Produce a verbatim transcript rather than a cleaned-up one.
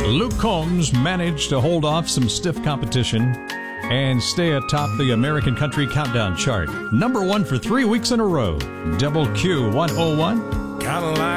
Luke Combs managed to hold off some stiff competition and stay atop the American Country Countdown chart. Number one for three weeks in a row. Double Q one oh one. Kinda like